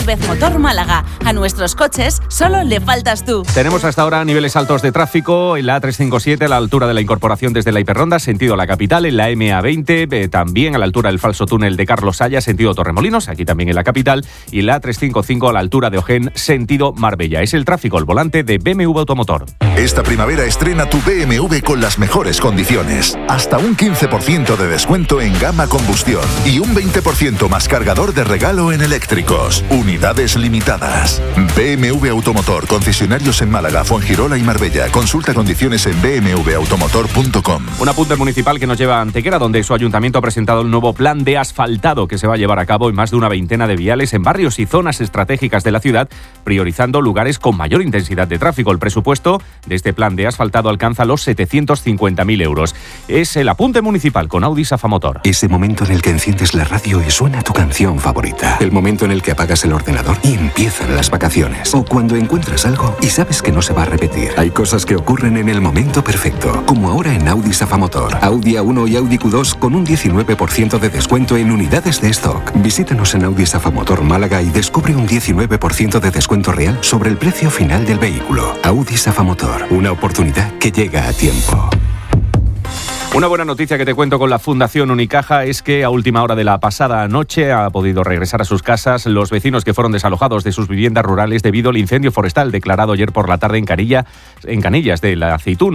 Álvarez Motor Málaga. A nuestros coches solo le faltas tú. Tenemos hasta ahora niveles altos de tráfico en la A357 a la altura de la incorporación desde la Hiperronda, sentido la capital, en la MA20, también a la altura del falso túnel de Carlos Haya, sentido Torremolinos, aquí también en la capital, y la A355 a la altura de Ojén, sentido Marbella. Es el tráfico al volante de BMW Automotor. Esta primavera estrena tu BMW con las mejores condiciones. Hasta un 15% de descuento en gama combustión y un 20% más cargador de regalo en eléctricos. Unidades limitadas. BMW Automotor, concesionarios en Málaga, Fuengirola y Marbella. Consulta condiciones en bmwautomotor.com. Un apunte municipal que nos lleva a Antequera, donde su ayuntamiento ha presentado el nuevo plan de asfaltado que se va a llevar a cabo en más de una veintena de viales en barrios y zonas estratégicas de la ciudad, priorizando lugares con mayor intensidad de tráfico. El presupuesto de este plan de asfaltado alcanza los 750.000 euros. Es el apunte municipal con Audi Safamotor. Ese momento en el que enciendes la radio y suena tu canción favorita. El momento en el que apagas el ordenador y empiezan las vacaciones. O cuando encuentras algo y sabes que no se va a repetir. Hay cosas que ocurren en el momento perfecto, como ahora en Audi Safamotor. Audi A1 y Audi Q2 con un 19% de descuento en unidades de stock. Visítanos en Audi Safamotor Málaga y descubre un 19% de descuento real sobre el precio final del vehículo. Audi Safamotor, una oportunidad que llega a tiempo. Una buena noticia que te cuento con la Fundación Unicaja es que a última hora de la pasada noche ha podido regresar a sus casas los vecinos que fueron desalojados de sus viviendas rurales debido al incendio forestal declarado ayer por la tarde en Canillas de la Aceituna.